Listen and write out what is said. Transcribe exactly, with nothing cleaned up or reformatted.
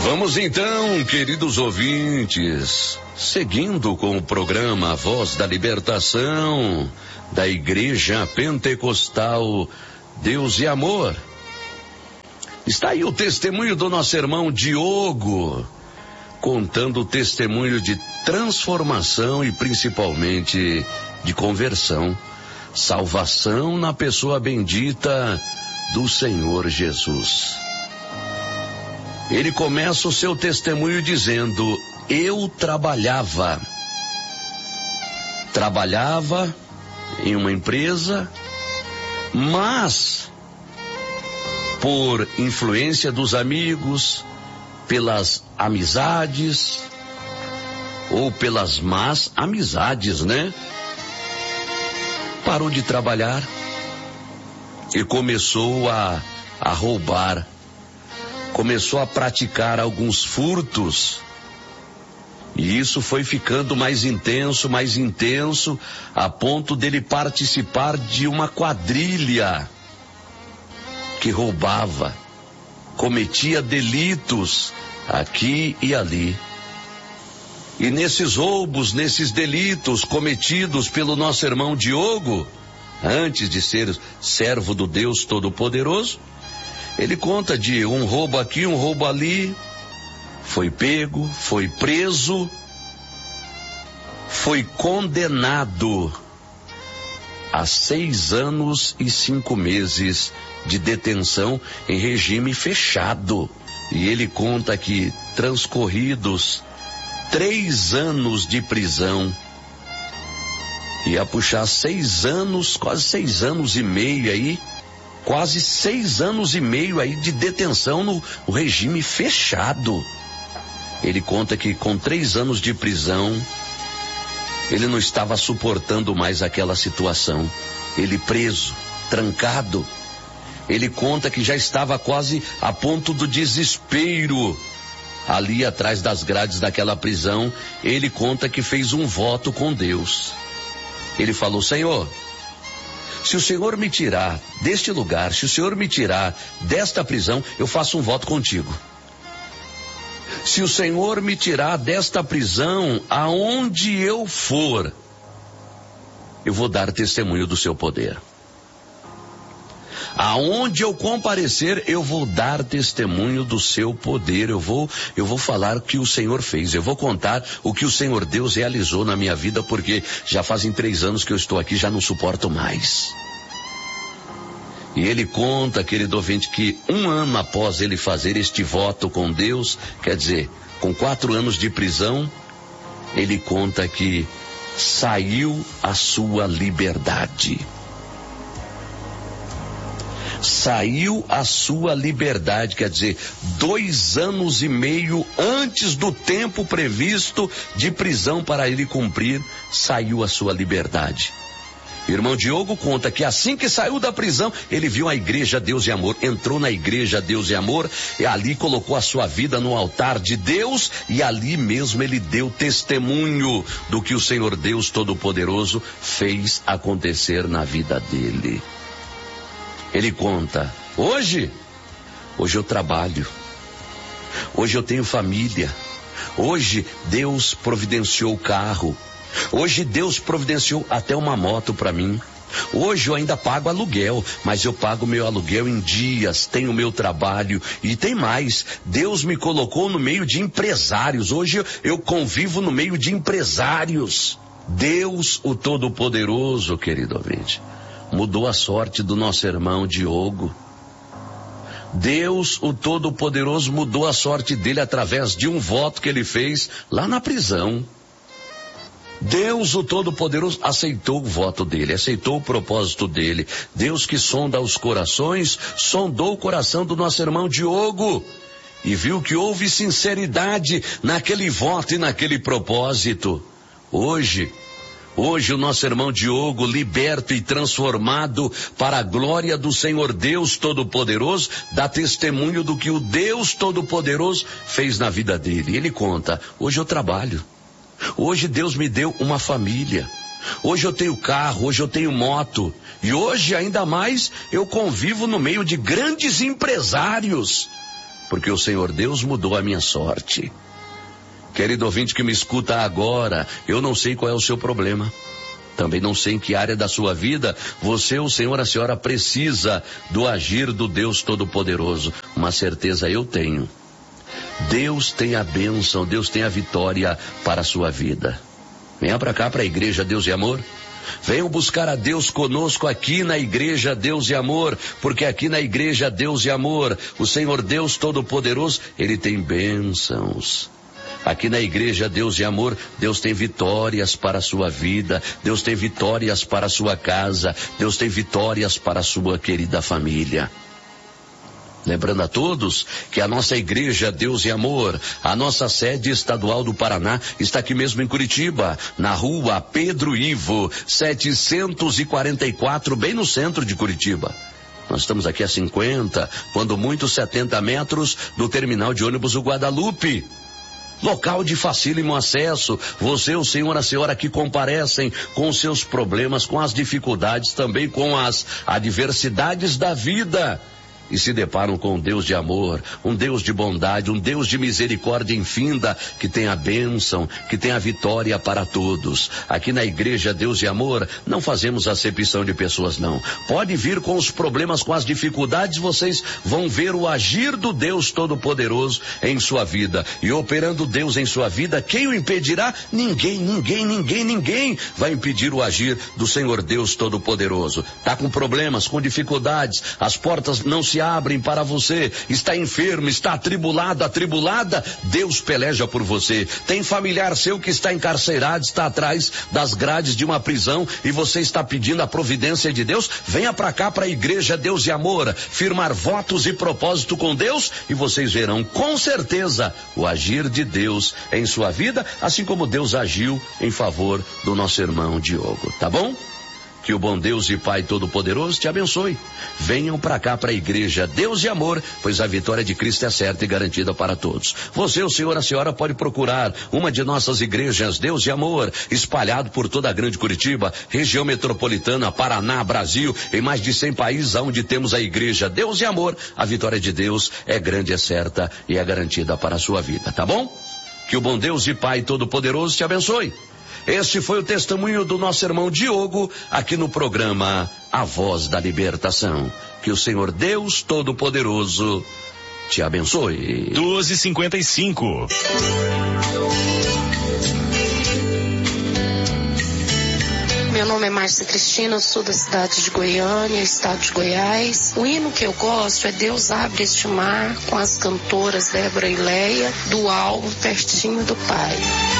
Vamos então, queridos ouvintes, seguindo com o programa Voz da Libertação da Igreja Pentecostal Deus e Amor. Está aí o testemunho do nosso irmão Diogo, contando o testemunho de transformação e principalmente de conversão, salvação na pessoa bendita do Senhor Jesus. Ele começa o seu testemunho dizendo: eu trabalhava, trabalhava em uma empresa, mas por influência dos amigos, pelas amizades, ou pelas más amizades, né? Parou de trabalhar e começou a, a roubar. Começou a praticar alguns furtos, e isso foi ficando mais intenso, mais intenso, a ponto dele participar de uma quadrilha que roubava, cometia delitos aqui e ali. E nesses roubos, nesses delitos cometidos pelo nosso irmão Diogo, antes de ser servo do Deus Todo-Poderoso, ele conta de um roubo aqui, um roubo ali, foi pego, foi preso, foi condenado a seis anos e cinco meses de detenção em regime fechado. E ele conta que, transcorridos três anos de prisão, ia puxar seis anos, quase seis anos e meio aí, quase seis anos e meio aí de detenção no, no regime fechado. Ele conta que com três anos de prisão, ele não estava suportando mais aquela situação. Ele preso, trancado. Ele conta que já estava quase a ponto do desespero. Ali atrás das grades daquela prisão, ele conta que fez um voto com Deus. Ele falou: Senhor, se o Senhor me tirar deste lugar, se o Senhor me tirar desta prisão, eu faço um voto contigo. Se o Senhor me tirar desta prisão, aonde eu for, eu vou dar testemunho do seu poder. Aonde eu comparecer, eu vou dar testemunho do seu poder. Eu vou, eu vou falar o que o Senhor fez. Eu vou contar o que o Senhor Deus realizou na minha vida, porque já fazem três anos que eu estou aqui, já não suporto mais. E ele conta, querido ouvinte, que um ano após ele fazer este voto com Deus, quer dizer, com quatro anos de prisão, ele conta que saiu a sua liberdade. Saiu a sua liberdade, quer dizer, dois anos e meio antes do tempo previsto de prisão para ele cumprir, saiu a sua liberdade. O irmão Diogo conta que assim que saiu da prisão, ele viu a igreja Deus e Amor, entrou na igreja Deus e Amor, e ali colocou a sua vida no altar de Deus, e ali mesmo ele deu testemunho do que o Senhor Deus Todo-Poderoso fez acontecer na vida dele. Ele conta: hoje, hoje eu trabalho, hoje eu tenho família, hoje Deus providenciou o carro, hoje Deus providenciou até uma moto para mim, hoje eu ainda pago aluguel, mas eu pago meu aluguel em dias, tenho meu trabalho e tem mais, Deus me colocou no meio de empresários, hoje eu, eu convivo no meio de empresários. Deus, o Todo-Poderoso, querido ouvinte, mudou a sorte do nosso irmão Diogo. Deus, o Todo-Poderoso, mudou a sorte dele através de um voto que ele fez lá na prisão. Deus, o Todo-Poderoso, aceitou o voto dele, aceitou o propósito dele. Deus, que sonda os corações, sondou o coração do nosso irmão Diogo e viu que houve sinceridade naquele voto e naquele propósito. Hoje, Hoje o nosso irmão Diogo, liberto e transformado para a glória do Senhor Deus Todo-Poderoso, dá testemunho do que o Deus Todo-Poderoso fez na vida dele. Ele conta: hoje eu trabalho, hoje Deus me deu uma família, hoje eu tenho carro, hoje eu tenho moto, e hoje ainda mais eu convivo no meio de grandes empresários. porque o Senhor Deus mudou a minha sorte. Querido ouvinte que me escuta agora, eu não sei qual é o seu problema. Também não sei em que área da sua vida você, o Senhor, a senhora precisa do agir do Deus Todo-Poderoso. Uma certeza eu tenho. Deus tem a bênção, Deus tem a vitória para a sua vida. Venha para cá, para a Igreja Deus e Amor. Venham buscar a Deus conosco aqui na Igreja Deus e Amor, porque aqui na Igreja Deus e Amor, o Senhor Deus Todo-Poderoso, Ele tem bênçãos. Aqui na Igreja Deus e Amor, Deus tem vitórias para a sua vida, Deus tem vitórias para a sua casa, Deus tem vitórias para a sua querida família. Lembrando a todos que a nossa Igreja Deus e Amor, a nossa sede estadual do Paraná, está aqui mesmo em Curitiba, na rua Pedro Ivo, setecentos e quarenta e quatro, bem no centro de Curitiba. Nós estamos aqui a cinquenta, quando muito setenta metros do terminal de ônibus o Guadalupe. Local de facílimo acesso, você, o senhor, a senhora que comparecem com os seus problemas, com as dificuldades, também com as adversidades da vida. E se deparam com um Deus de amor, um Deus de bondade, um Deus de misericórdia infinda, que tem a bênção, que tem a vitória para todos. Aqui na Igreja Deus e Amor, não fazemos acepção de pessoas, não. Pode vir com os problemas, com as dificuldades, vocês vão ver o agir do Deus Todo-Poderoso em sua vida. E operando Deus em sua vida, quem o impedirá? Ninguém, ninguém, ninguém, ninguém vai impedir o agir do Senhor Deus Todo-Poderoso. Tá com problemas, com dificuldades, as portas não se abrem para você, está enfermo, está atribulado, atribulada, Deus peleja por você. Tem familiar seu que está encarcerado, está atrás das grades de uma prisão e você está pedindo a providência de Deus? Venha para cá, para a Igreja Deus e Amor, firmar votos e propósito com Deus e vocês verão com certeza o agir de Deus em sua vida, assim como Deus agiu em favor do nosso irmão Diogo, tá bom? Que o bom Deus e Pai Todo-Poderoso te abençoe. Venham para cá, para a Igreja Deus e Amor, pois a vitória de Cristo é certa e garantida para todos. Você, o senhor, a senhora, pode procurar uma de nossas igrejas Deus e Amor, espalhado por toda a grande Curitiba, região metropolitana, Paraná, Brasil, em mais de cem países onde temos a Igreja Deus e Amor. A vitória de Deus é grande, é certa e é garantida para a sua vida, tá bom? Que o bom Deus e Pai Todo-Poderoso te abençoe. Este foi o testemunho do nosso irmão Diogo, aqui no programa A Voz da Libertação. Que o Senhor Deus Todo-Poderoso te abençoe. doze e cinquenta e cinco. Meu nome é Márcia Cristina, eu sou da cidade de Goiânia, estado de Goiás. O hino que eu gosto é Deus Abre Este Mar, com as cantoras Débora e Leia, do álbum Pertinho do Pai.